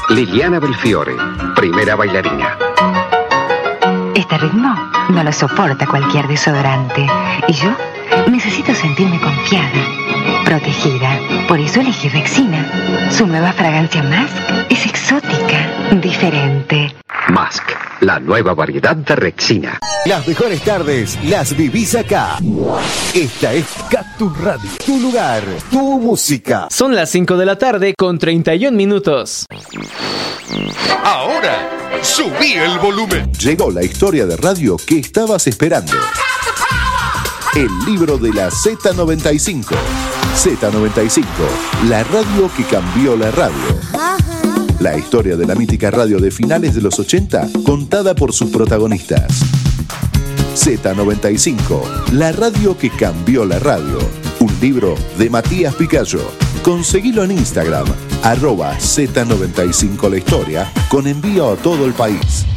Liliana Belfiore, primera bailarina. Este ritmo no lo soporta cualquier desodorante. Y yo necesito sentirme confiada, protegida. Por eso elegí Rexina. Su nueva fragancia Mask es exótica, diferente. Mask, la nueva variedad de Rexina. Las mejores tardes las vivís acá. Esta es Cactus Radio, tu lugar, tu música. Son las 5 de la tarde con 31 minutos. Ahora, subí el volumen. Llegó la historia de radio que estabas esperando. El libro de la Z95. Z95, la radio que cambió la radio. La historia de la mítica radio de finales de los 80, contada por sus protagonistas. Z95, la radio que cambió la radio. Un libro de Matías Picayo. Conseguilo en Instagram, @Z95 la historia, con envío a todo el país.